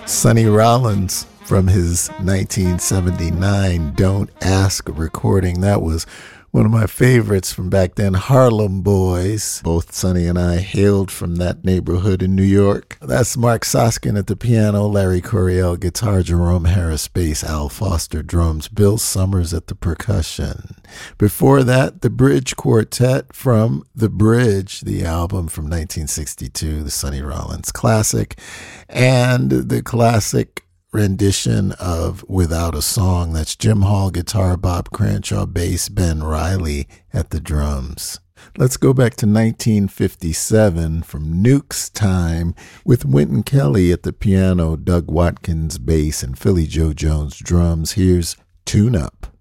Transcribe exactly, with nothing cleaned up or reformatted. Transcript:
Sonny Rollins from his nineteen seventy-nine Don't Ask recording. That was one of my favorites from back then, Harlem Boys. Both Sonny and I hailed from that neighborhood in New York. That's Mark Soskin at the piano, Larry Coryell guitar, Jerome Harris bass, Al Foster drums, Bill Summers at the percussion. Before that, the Bridge Quartet from The Bridge, the album from nineteen sixty-two, the Sonny Rollins classic, and the classic rendition of Without a Song. That's Jim Hall guitar, Bob Cranshaw bass, Ben Riley at the drums. Let's go back to nineteen fifty-seven from Nuke's time with Wynton Kelly at the piano, Doug Watkins bass, and Philly Joe Jones drums. Here's Tune Up.